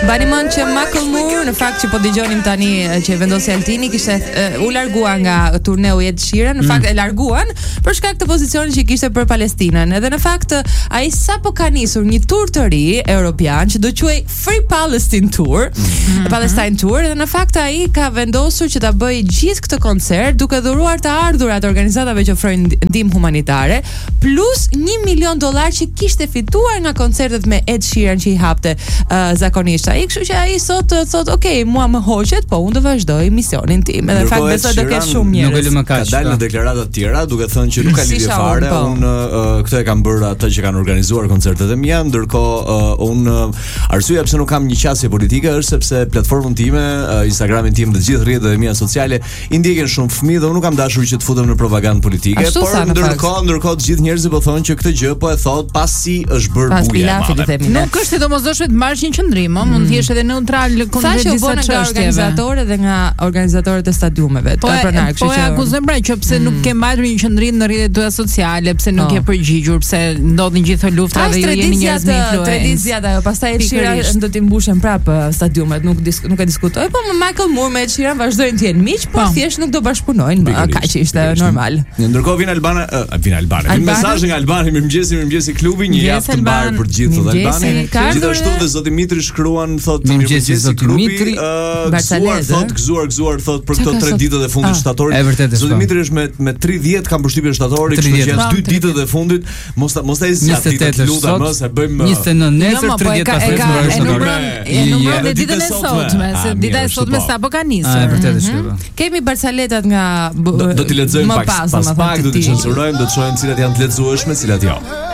Mbani mend që Macklemore në fakt që po dëgjonim tani që vendosi Altini kishte u largua nga turneu Ed Sheeran, në fakt e larguan për shkak të pozicionit që kishte për Palestinën. Edhe në fakt ai sapo ka nisur një tur të ri europian që do quhej Free Palestine Tour, Palestine Tour, dhe në fakt ai ka vendosur që ta bëjë gjithë këtë koncert duke dhuruar të ardhurat organizatave që ofrojnë ndihmë humanitare, plus $1 milion që kishte fituar nga koncertet me Ed Sheeran që i hapte zakonisht ai, kështu që ai sot thot, "Ok, mua më hoqet, po unë do vazhdoj misionin tim." Edhe fakt besoj do ketë shumë njerëz. Ka dalë në deklarata të tjera duke thënë që nuk ka lidhje fare, unë këtë e kam bërë ata që kanë organizuar koncertet e mia, ndërkohë unë arsyeja pse nuk kam një qasje politike është sepse platformën time, Instagramin tim dhe të gjithë rrjetet e mia sociale i ndjekin shumë fëmijë dhe unë nuk kam dashur që të futem në propagandë politike, por ndërkohë të gjithë njerëzit po thonë që këtë gjë po e thot pasi është bërë buja. Nuk është e domosdoshme të marrësh një qendrim, mund të jesh edhe neutral kundër disa çështjeve. Organizatorët dhe nga organizatorët e stadiumeve, të pronar, kështu që po e akuzojmë pra që pse nuk ke mbajtur një qendrim në rrjetet tuaja sociale, pse nuk ke përgjigjur, pse ndodhin gjithë luftrat dhe ju jeni njerëz me influencë. Tradizia ajo, pastaj Sheeran do t'i mbushin prapë stadiumet, nuk e diskutoj, po Macklemore me Sheeran vazhdojnë të jenë miq, po thjesht nuk do bashkëpunojnë, kaq ishte normal. Ndërkohë vin Albana. Vin mesazhe nga Albani, mirëmëngjesi klubi, një javë të mbarë për të gjithë të Albani. Gjithashtu dhe zoti Mitri shkruan, thotë mirëmëngjesi klubi, gëzuar thot për këto 3 ditët e fundit shtatorit. Zoti Mitri është me 30 kam përshtypjen shtatori, kështu që janë 2 ditët e fundit, mos ta zgjat ditët, lutem mos e bëjmë 29 nesër 30 pastaj në ditën e sotme, se dita e sotme sapo ka nisur. E vërtetë është. Kemi Barcaletat nga do t'i lexojmë pas pak, do t'i censurojmë, do të shohim cilat janë të lexueshme, cilat jo.